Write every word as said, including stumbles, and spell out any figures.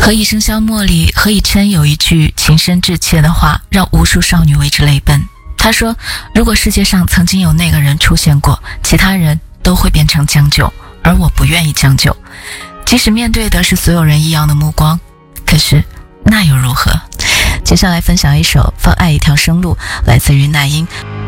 何以笙箫默里，何以琛有一句情深至切的话，让无数少女为之泪奔。他说，如果世界上曾经有那个人出现过，其他人都会变成将就，而我不愿意将就，即使面对的是所有人异样的目光，可是那又如何？接下来分享一首《放爱一条生路》，来自于那英。